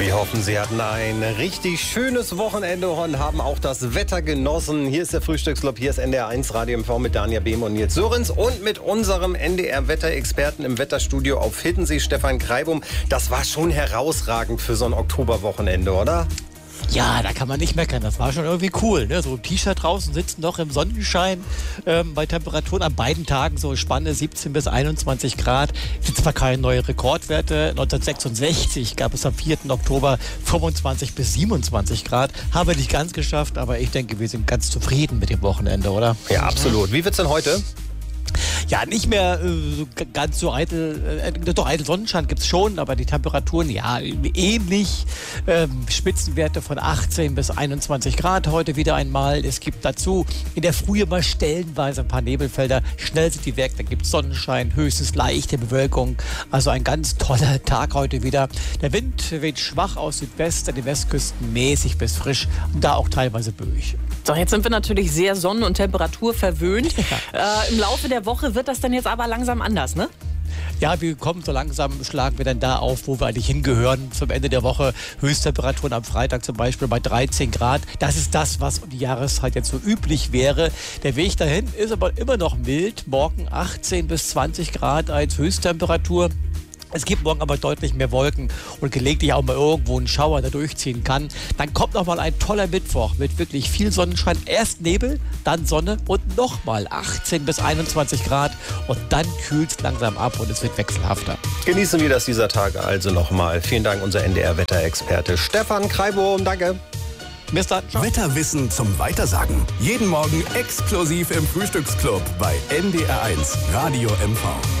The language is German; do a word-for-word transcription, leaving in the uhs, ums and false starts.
Wir hoffen, Sie hatten ein richtig schönes Wochenende und haben auch das Wetter genossen. Hier ist der Frühstücksclub, hier ist N D R eins Radio M V mit Dania Behm und Nils Sörensen und mit unserem N D R-Wetterexperten im Wetterstudio auf Hiddensee, Stefan Kreibum. Das war schon herausragend für so ein Oktoberwochenende, oder? Ja, da kann man nicht meckern. Das war schon irgendwie cool. Ne? So im T-Shirt draußen sitzen, noch im Sonnenschein. Ähm, bei Temperaturen an beiden Tagen so Spanne siebzehn bis einundzwanzig Grad. Sind zwar keine neuen Rekordwerte. neunzehnhundertsechsundsechzig gab es am vierten Oktober fünfundzwanzig bis siebenundzwanzig Grad. Haben wir nicht ganz geschafft, aber ich denke, wir sind ganz zufrieden mit dem Wochenende, oder? Ja, absolut. Wie wird's denn heute? Ja, nicht mehr äh, so ganz so eitel, äh, doch eitel Sonnenschein gibt's schon, aber die Temperaturen, ja, ähnlich. Ähm, Spitzenwerte von achtzehn bis einundzwanzig Grad heute wieder einmal. Es gibt dazu in der Frühe mal stellenweise ein paar Nebelfelder. Schnell sind die weg, dann gibt's Sonnenschein, höchstens leichte Bewölkung. Also ein ganz toller Tag heute wieder. Der Wind weht schwach aus Südwest, an den Westküsten mäßig bis frisch und da auch teilweise böig. So, jetzt sind wir natürlich sehr sonnen- und temperaturverwöhnt. Ja. Äh, Im Laufe der Woche wird das dann jetzt aber langsam anders, ne? Ja, wir kommen so langsam, schlagen wir dann da auf, wo wir eigentlich hingehören. Zum Ende der Woche Höchsttemperaturen am Freitag zum Beispiel bei dreizehn Grad. Das ist das, was um die Jahreszeit jetzt so üblich wäre. Der Weg dahin ist aber immer noch mild. Morgen achtzehn bis zwanzig Grad als Höchsttemperatur. Es gibt morgen aber deutlich mehr Wolken und gelegentlich auch mal irgendwo einen Schauer, der durchziehen kann. Dann kommt noch mal ein toller Mittwoch mit wirklich viel Sonnenschein. Erst Nebel, dann Sonne und nochmal achtzehn bis einundzwanzig Grad. Und dann kühlt es langsam ab und es wird wechselhafter. Genießen wir das dieser Tage also nochmal. Vielen Dank, unser N D R-Wetterexperte Stefan Kreibum. Danke. Bis dann. Ciao. Wetterwissen zum Weitersagen. Jeden Morgen exklusiv im Frühstücksclub bei N D R eins Radio M V.